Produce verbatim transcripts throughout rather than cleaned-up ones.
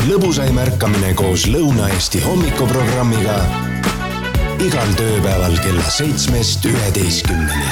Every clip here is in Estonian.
lõbusaim ärkamine koos Lõuna-Eesti hommikuprogrammiga igal tööpäeval kella seitsmest üheteistkümneni.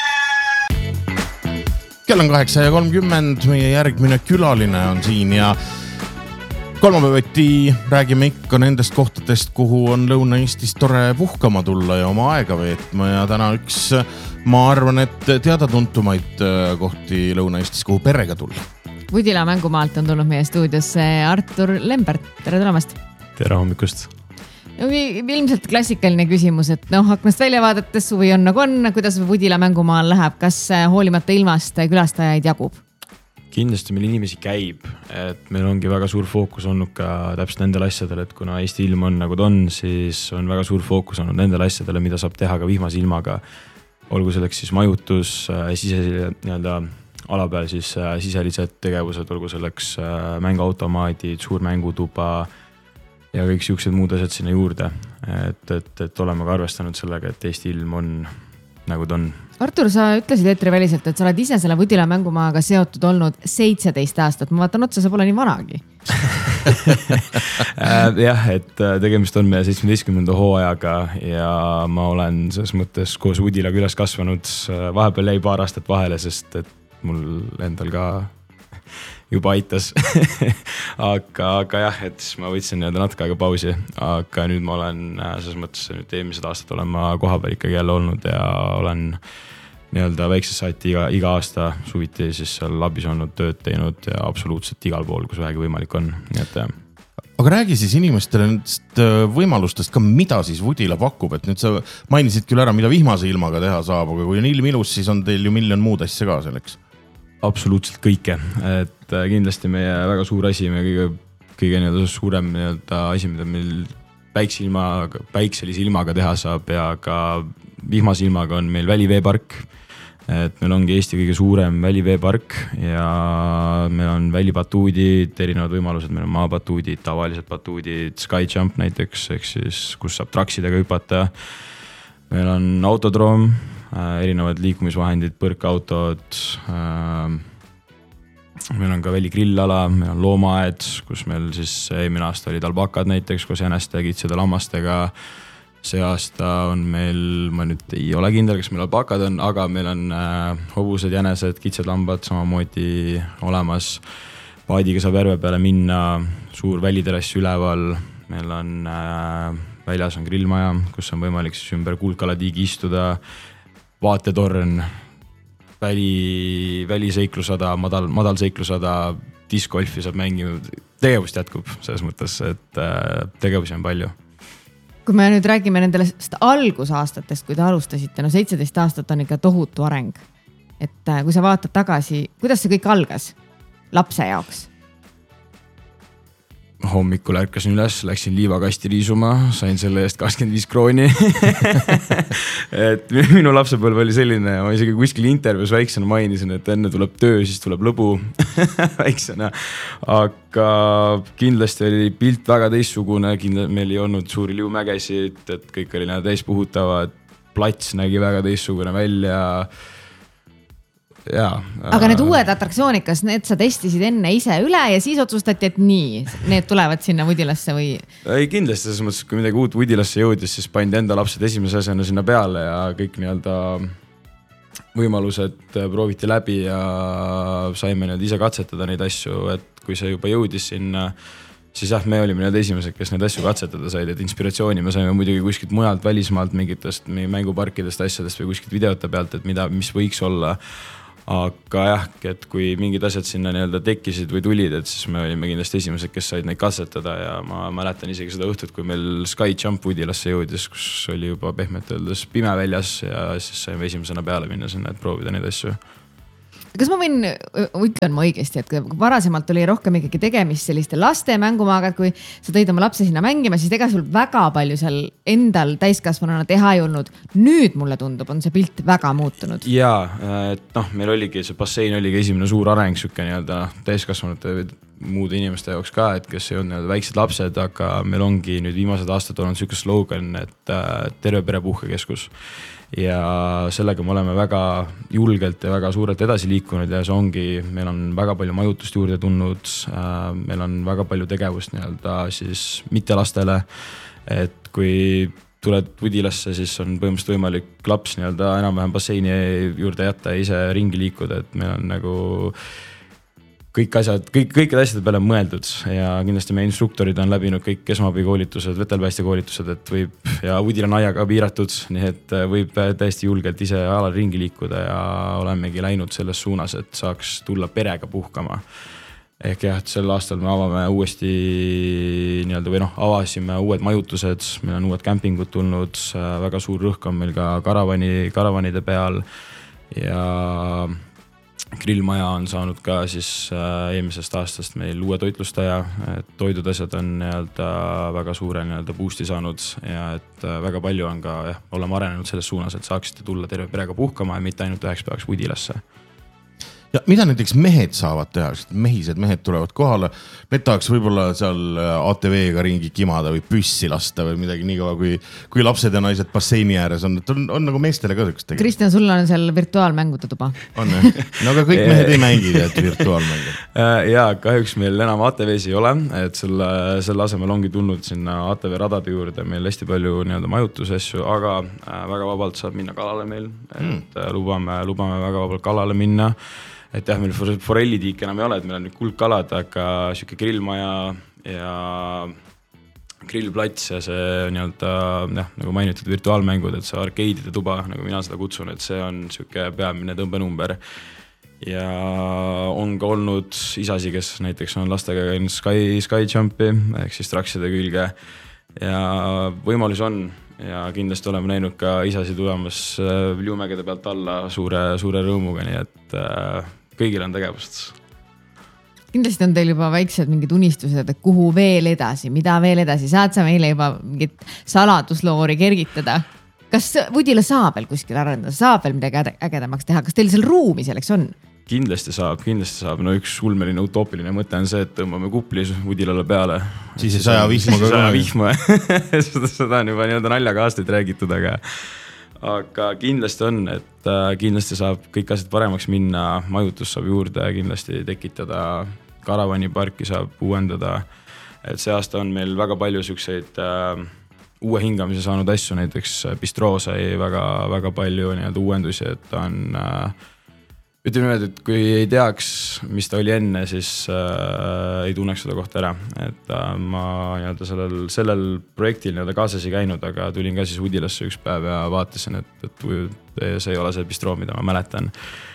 Kell on kaheksa ja kolmkümmend, meie järgmine külaline on siin ja kolmapäeviti räägime ikka nendest kohtadest, kuhu on Lõuna-Eestis tore puhkama tulla ja oma aega veetma ja täna üks, ma arvan, et teada-tuntumaid kohti Lõuna-Eestis, kuhu perega tulla. Vudila mängumaalt on tulnud meie stuudiosse Artur Lembert. Tere tulemast. Tere hommikust. No, ilmselt klassikaline küsimus, et noh, aknast välja vaadates suvi on nagu on, kuidas Vudila mängumaal läheb, kas hoolimata ilmast külastajaid jagub? Kindlasti meil inimesi käib, et meil ongi väga suur fookus olnud ka täpselt nendel asjadel, et kuna Eesti ilm on nagu ta on, siis on väga suur fookus olnud nendel asjadele, mida saab teha ka vihmase ilmaga. Olgu selleks siis majutus, sise nii-öelda ala peal siis siselised tegevused, olgu selleks mänguautomaadid, suur mängutuba ja kõik siuksed muud asjad sinna juurde. Et, et, et oleme ka arvestanud sellega, et Eesti ilm on nagu ta on. Artur, sa ütlesid eetriväliselt, et sa oled ise selle Vudila mängumaaga seotud olnud seitseteist aastat. Ma vaatan otsa, sa pole nii vanagi. Jah, et tegemist on meie seitsmeteistkümnenda hooajaga ja ma olen selles mõttes koos Vudila külas kasvanud. Vahepeal jäi paar aastat vahele, sest et mul endal ka juba aitas. aga, aga jah, et ma võtsin natuke aega pausi, aga nüüd ma olen selles mõttes nüüd eelmised aastad olen ma kohapeal ikkagi jälle olnud ja olen nii-öelda väikses saati iga, iga aasta suviti siis seal labis olnud tööd teinud ja absoluutselt igal pool, kus vähegi võimalik on. Nii et, aga räägi siis inimestele nendest võimalustest ka, mida siis Vudila pakub, et nüüd sa mainisid küll ära, mida vihmase ilmaga teha saab, aga kui on ilm ilus, siis on teil ju miljon muud asja ka selleks. Absoluutselt kõike, et kindlasti meie väga suur asi, meie kõige, kõige nii-öelda suurem nii-öelda asi, mida meil päiksilma, päikselise ilmaga teha saab ja ka vihmase ilmaga on meil väliveepark, et meil ongi Eesti kõige suurem väliveepark ja meil on välipatuudid, erinevad võimalused, meil on maapatuudid, tavalised patuudid, skyjump näiteks, ehk siis kus saab traksidega hüpata, meil on autodroom, erinevad liikumisvahendid, põrkautod, meil on ka väligrillala, meil on loomaaed, kus meil siis eelmine aasta olid albakad näiteks, kus jäneste, kitsede, lammastega. See aasta on meil, ma nüüd ei ole kindel, kas meil albakad on, aga meil on hobused, jänesed, kitsed, lambad samamoodi olemas. Paadiga saab järve peale minna, suur väliterassi üleval, meil on väljas on grillmaja, kus on võimalik siis ümber kuulkalatiigi istuda, vaatetorn, väli, väliseiklusada, madal, madal seiklusada, discgolfi saab mängima, tegevust jätkub selles mõttes, et tegevusi on palju. Kui me nüüd räägime nendest algusaastatest, kui te alustasite, no seitseteist aastat on ikka tohutu areng. Et kui sa vaatad tagasi, kuidas see kõik algas lapse jaoks? Hommikul ärkasin üles, läksin liivakasti riisuma, sain selle eest kakskümmend viis krooni. et minu lapsepõlv oli selline, ma isegi kuskil intervjuus väiksena mainisin, et enne tuleb töö, siis tuleb lõbu väiksena. Aga kindlasti oli pilt väga teissugune, kindlasti meil ei olnud suuri liumägesid, et kõik oli täis puhutavad, plats nägi väga teissugune välja. Ja, aga need uued atraktsioonid, kas need sa testisid enne ise üle ja siis otsustati, et nii, need tulevad sinna Vudilasse või? Ei, kindlasti selles mõttes, kui midagi uut Vudilasse jõudis, siis pandi enda lapsed esimese asjana sinna peale ja kõik nii-öelda võimalused prooviti läbi ja saime need ise katsetada neid asju, et kui see juba jõudis sinna, siis jah, me olime need esimesed, kes neid asju katsetada said, et inspiratsiooni me saime muidugi kuskilt mujalt välismaalt mingitest mänguparkidest asjadest või kuskilt videote pealt, et mida, mis võiks olla. Aga jah, et kui mingid asjad sinna nii-öelda tekkisid või tulid, et siis me olime kindlasti esimesed, kes said neid katsetada ja ma mäletan isegi seda õhtut, kui meil skyjump Vudilasse jõudis, kus oli juba pehmelt öeldes pime väljas ja siis saime esimesena peale minna sinna, et proovida neid asju. Kas ma võin, ütlen ma õigesti, et varasemalt oli rohkem ikkagi tegemist selliste laste mängumaaga, et kui sa tõid oma lapse sinna mängima, siis ega sul väga palju seal endal täiskasvanuna teha ei olnud. Nüüd mulle tundub, on see pilt väga muutunud. Jaa, et noh, meil oligi see bassein oligi esimene suur areng, sükke nii-öelda täiskasvanute muude inimeste jaoks ka, et kes ei olnud väiksed lapsed, aga meil ongi nüüd viimased aastad olnud siuke slogan, et terve pere puhkekeskus. Ja sellega me oleme väga julgelt ja väga suurelt edasi liikunud ja see ongi, meil on väga palju majutust juurde tulnud, meil on väga palju tegevust nii-öelda siis mitte lastele, et kui tuled Udilasse, siis on põhimõtteliselt võimalik laps nii-öelda enam-vähem basseini juurde jätta ja ise ringi liikuda, et meil on nagu kõik asjad, kõik, kõikide asjade peale on mõeldud ja kindlasti meie instruktorid on läbinud kõik esmaabikoolitused, vetelpäästja koolitused, et võib ja Udil on aiaga piiratud, nii et võib täiesti julgelt ise alal ringi liikuda ja olemegi läinud selles suunas, et saaks tulla perega puhkama. Ehk jah, et sel aastal me avame uuesti nii-öelda või noh, avasime uued majutused, meil on uued kämpingud tulnud, väga suur rõhk on meil ka karavani, karavanide peal ja grillmaja on saanud ka siis eelmisest aastast meil uue toitlustaja, et toidud asjad on nii-öelda väga suure nii-öelda boost'i saanud ja et väga palju on ka, jah, oleme arenenud selles suunas, et saaksite tulla terve perega puhkama ja mitte ainult üheks päevaks Udilasse. Ja mida näiteks mehed saavad teha, sest mehised mehed tulevad kohale, need tahaks võib-olla seal A T V-ga ringi kimada või püssi lasta või midagi nii kaua, kui, kui lapsed ja naised basseini ääres on, et on, on nagu meestele ka sellist tegema. Kristjan, sul on seal virtuaalmängude tuba. On, no aga kõik mehed ei mängi tead virtuaalmängu. Ja kahjuks meil enam A T V-s ei ole, et selle, selle asemel ongi tulnud sinna A T V radade juurde meil hästi palju nii-öelda majutusasju, aga väga vabalt saab minna kalale meil, et mm. lubame, lubame väga vabalt kalale minna. Et jah, meil forellitiik enam ei ole, et meil on nüüd kuldkalad, aga siuke grillmaja ja grillplats ja see nii-öelda, jah, nagu mainitud virtuaalmängud, et see arkeidide tuba, nagu mina seda kutsun, et see on siuke peamine tõmbenumber. Ja on ka olnud isasi, kes näiteks on lastega käinud Sky, Sky Jumpi, ehk siis trakside külge ja võimalus on ja kindlasti oleme näinud ka isasi tulemas Liumägede pealt alla suure, suure rõõmuga, nii et kõigil on tegevust. Kindlasti on teil juba väiksed mingid unistused, et kuhu veel edasi, mida veel edasi, saad sa meile juba mingit saladusloori kergitada? Kas Udila saab veel kuskil arendada, saab veel midagi ägedamaks teha, kas teil seal ruumi selleks on? Kindlasti saab, kindlasti saab. No üks ulmeline utoopiline mõte on see, et tõmbame kupli Udilale peale. Siis ei saja vihma ka. Saja vihma. Seda on juba nii-öelda naljaga aastaid räägitud, aga aga kindlasti on, et kindlasti saab kõik asjad paremaks minna, majutus saab juurde, kindlasti tekitada, karavaniparki saab uuendada. Et see aasta on meil väga palju siukseid äh, uue hingamise saanud asju, näiteks bistroo sai väga, väga palju nii-öelda uuendusi, et on äh, ütleme nüüd, et kui ei teaks, mis ta oli enne, siis äh, ei tunneks seda kohta ära. Et äh, ma nii-öelda sellel, sellel projektil nii-öelda kaasas ei käinud, aga tulin ka siis Udilasse üks päev ja vaatasin, et, et see ei ole see bistroo, mida ma mäletan.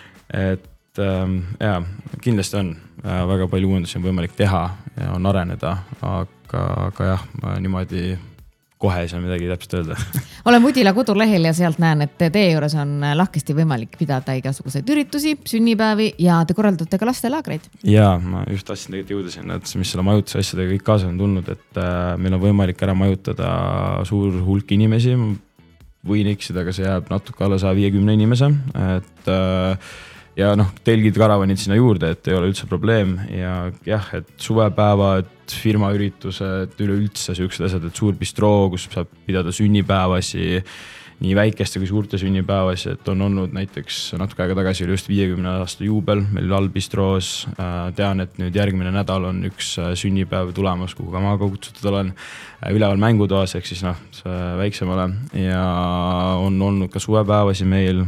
Et äh, jah, kindlasti on äh, väga palju uuendusi on võimalik teha ja on areneda, aga, aga jah, niimoodi kohe ei saa midagi täpselt öelda. Olen Udila kodulehel ja sealt näen, et teie juures on lahkesti võimalik pidada igasuguseid üritusi, sünnipäevi ja te korraldate ka lastelaagreid. Jaa, ma just tahtsin tegelikult jõuda sinna, et mis selle majutuse asjadega kõik kaasa on tulnud, et meil on võimalik ära majutada suur hulk inimesi. Võin eksida, aga see jääb natuke alla saja viiekümne inimese, et ja noh, telgid karavanid sinna juurde, et ei ole üldse probleem ja jah, et suvepäevad, firmaüritused, üleüldse siuksed asjad, et suur bistroo, kus saab pidada sünnipäevasi, nii väikeste kui suurte sünnipäevasi, et on olnud näiteks natuke aega tagasi oli just viiekümne aasta juubel meil all bistroos. Tean, et nüüd järgmine nädal on üks sünnipäev tulemas, kuhu ka ma kutsutud olen üleval mängutoas, ehk siis noh, väiksemale ja on olnud ka suvepäevasi meil,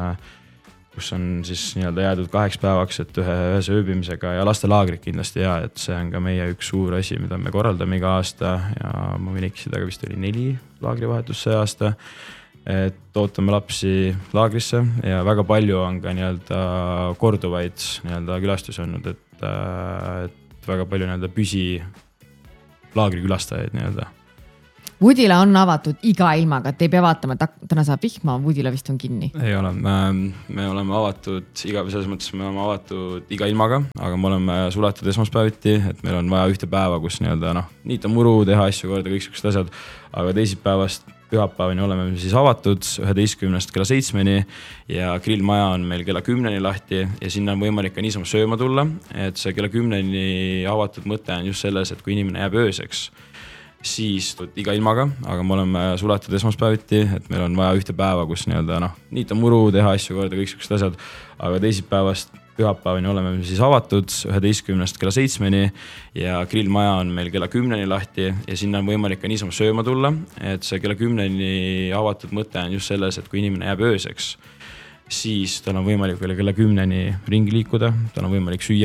kus on siis nii-öelda jäädud kaheks päevaks, et ühe, ühes ööbimisega ja lastelaagrid kindlasti ja, et see on ka meie üks suur asi, mida me korraldame iga aasta ja ma võin eksida, aga vist oli neli laagrivahetus see aasta, et ootame lapsi laagrisse ja väga palju on ka nii-öelda korduvaid nii-öelda külastusi olnud, et, et väga palju nii-öelda püsi laagri külastajaid nii-öelda. Woodila on avatud iga ilmaga, et ei pea vaatama, et täna saab vihma, Woodila vist on kinni. Ei ole, me, me oleme avatud iga, selles mõttes me oleme avatud iga ilmaga, aga me oleme suletud esmaspäeviti, et meil on vaja ühte päeva, kus nii-öelda noh, niita muru, teha asju korda, kõik siuksed asjad, aga teisipäevast pühapäevani oleme siis avatud üheteistkümnest kella seitsmeni ja grillmaja on meil kella kümneni lahti ja sinna on võimalik ka niisama sööma tulla, et see kella kümneni avatud mõte on just selles, et kui inimene jääb ööseks, siis iga ilmaga, aga me oleme suletud esmaspäeviti, et meil on vaja ühte päeva, kus nii-öelda noh, niita muru, teha asju korda, kõik siuksed asjad, aga teisipäevast pühapäevani oleme siis avatud üheteistkümnest kella seitsmeni ja grillmaja on meil kella kümneni lahti ja sinna on võimalik ka niisama sööma tulla, et see kella kümneni avatud mõte on just selles, et kui inimene jääb ööseks, siis tal on võimalik veel kella kümneni ringi liikuda, tal on võimalik süüa